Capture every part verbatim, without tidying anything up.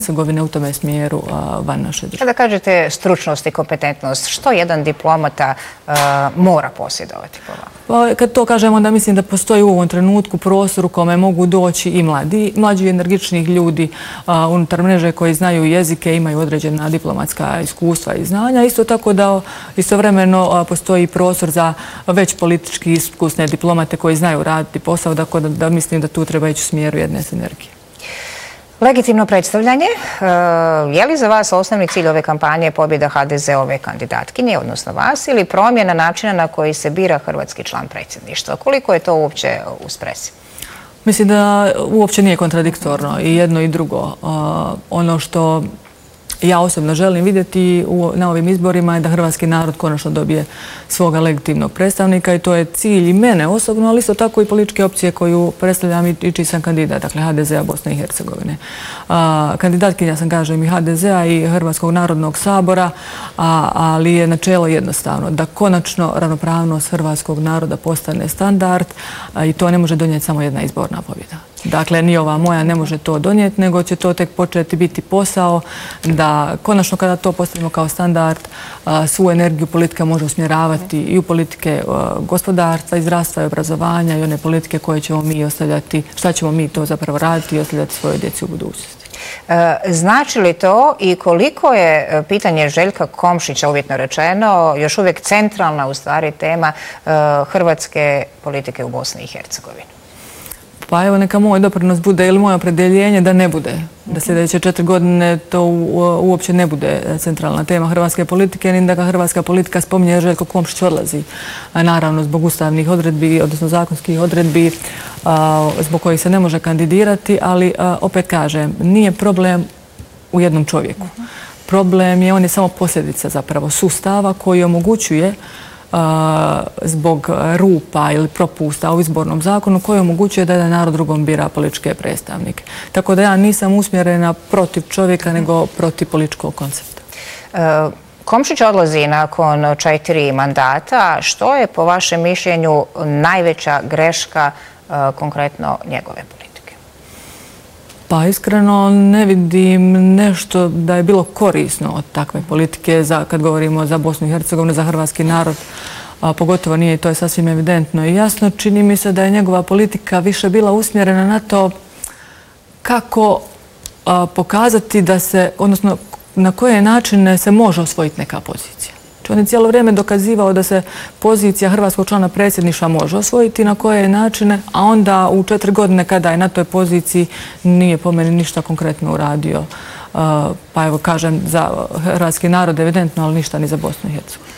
Hercegovine u tome smjeru van naše države. Kada kažete stručnost i kompetentnost, što jedan diplomata mora posjedovati po vama? Kad to kažemo, onda mislim da postoji u ovom trenutku prostor u kome mogu doći i mladi, mlađi energičnih ljudi unutar mreže koji znaju jezike, imaju određena diplomatska iskustva i znanja. Isto tako da istovremeno postoji prostor za već politički iskusne diplomate koji znaju raditi posao, tako da mislim da tu treba ići u smjeru jedne sinergije. Legitimno predstavljanje. Je li za vas osnovni cilj ove kampanje pobjeda ha de ze-ove kandidatkinje, odnosno vas, ili promjena načina na koji se bira hrvatski član predsjedništva? Koliko je to uopće u spresi? Mislim da uopće nije kontradiktorno i jedno i drugo. Ono što ja osobno želim vidjeti na ovim izborima je da hrvatski narod konačno dobije svoga legitimnog predstavnika i to je cilj i mene osobno, ali isto tako i političke opcije koju predstavljam i čiji sam kandidat, dakle ha de ze-a Bosne i Hercegovine. Kandidatkinja sam, kažem, i ha de ze-a i Hrvatskog narodnog sabora, ali je načelo jednostavno da konačno ravnopravnost hrvatskog naroda postane standard i to ne može donijeti samo jedna izborna pobjeda. Dakle, ni ova moja ne može to donijeti, nego će to tek početi biti posao da konačno kada to postavimo kao standard, svu energiju politika može usmjeravati i u politike gospodarstva, i zdravstva i obrazovanja i one politike koje ćemo mi ostavljati, šta ćemo mi to zapravo raditi i ostavljati svoje djeci u budućnosti. Znači li to i koliko je pitanje Željka Komšića, uvjetno rečeno, još uvijek centralna u stvari tema hrvatske politike u Bosni i Hercegovini? Pa evo, neka moj doprinos bude ili moje opredjeljenje da ne bude, da sljedeće četiri godine to uopće ne bude centralna tema hrvatske politike, ni da ga hrvatska politika spominje jer Željko Komšić odlazi. Naravno, zbog ustavnih odredbi, odnosno zakonskih odredbi, zbog kojih se ne može kandidirati, ali opet kažem, nije problem u jednom čovjeku. Problem je, on je samo posljedica zapravo sustava koji omogućuje zbog rupa ili propusta u izbornom zakonu koji omogućuje da jedan narod drugom bira političke predstavnike. Tako da ja nisam usmjerena protiv čovjeka, nego protiv političkog koncepta. Komšić odlazi nakon četiri mandata. Što je po vašem mišljenju najveća greška konkretno njegove politike? Pa iskreno ne vidim nešto da je bilo korisno od takve politike kad govorimo za Bosnu i Hercegovinu, za hrvatski narod. Pogotovo nije i to je sasvim evidentno i jasno. Čini mi se da je njegova politika više bila usmjerena na to kako pokazati da se, odnosno na koje načine se može osvojiti neka pozicija. On je cijelo vrijeme dokazivao da se pozicija hrvatskog člana predsjedništva može osvojiti na koje načine, a onda u četiri godine kada je na toj poziciji nije po meni ništa konkretno uradio. Pa evo kažem za hrvatski narod evidentno, ali ništa ni za Bosnu i Hercegovinu.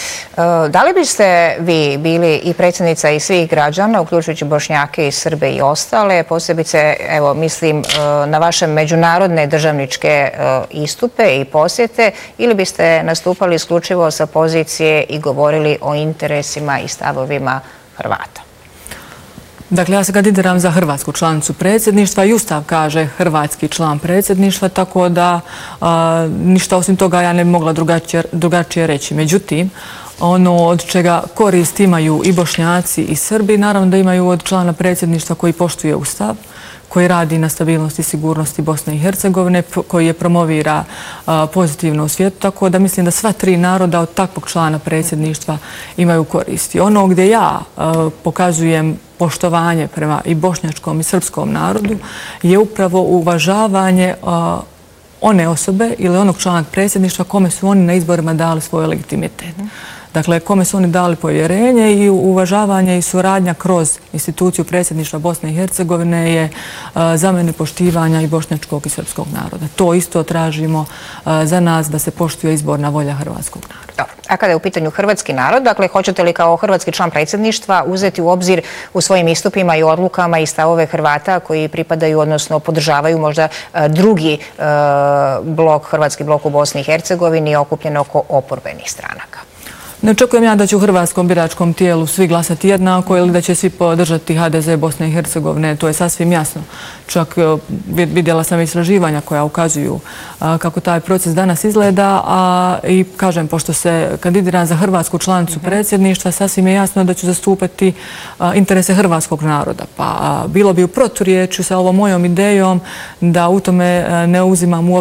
Da li biste vi bili i predsjednica i svih građana, uključujući Bošnjake i Srbe i ostale, posebice, evo, mislim na vaše međunarodne državničke istupe i posjete, ili biste nastupali isključivo sa pozicije i govorili o interesima i stavovima Hrvata? Dakle, ja se kandidiram za hrvatsku članicu predsjedništva i Ustav kaže hrvatski član predsjedništva, tako da ništa osim toga ja ne bi mogla drugačije reći. Međutim, ono od čega korist imaju i Bošnjaci i Srbi, naravno da imaju od člana predsjedništva koji poštuje Ustav, koji radi na stabilnosti i sigurnosti Bosne i Hercegovine, koji je promovira pozitivno u svijetu, tako da mislim da sva tri naroda od takvog člana predsjedništva imaju koristi. Ono gdje ja pokazujem poštovanje prema i bošnjačkom i srpskom narodu je upravo uvažavanje one osobe ili onog člana predsjedništva kome su oni na izborima dali svoj legitimitet. Dakle, kome su oni dali povjerenje i uvažavanje i suradnja kroz instituciju predsjedništva Bosne i Hercegovine je za mene poštivanja i bošnjačkog i srpskog naroda. To isto tražimo za nas da se poštuje izborna volja hrvatskog naroda. Dobro. A kada je u pitanju hrvatski narod, dakle, hoćete li kao hrvatski član predsjedništva uzeti u obzir u svojim istupima i odlukama i stavove Hrvata koji pripadaju, odnosno podržavaju možda drugi blok, hrvatski blok u Bosni i Hercegovini okupljen oko oporbenih stranaka? Ne očekujem ja da će u hrvatskom biračkom tijelu svi glasati jednako ili da će svi podržati ha de ze Bosne i Hercegovine, to je sasvim jasno. Čak vidjela sam istraživanja koja ukazuju kako taj proces danas izgleda i kažem, pošto se kandidiram za hrvatsku članicu predsjedništva, sasvim je jasno da ću zastupati interese hrvatskog naroda. Pa bilo bi u proturječju sa ovom mojom idejom da u tome ne uzimam u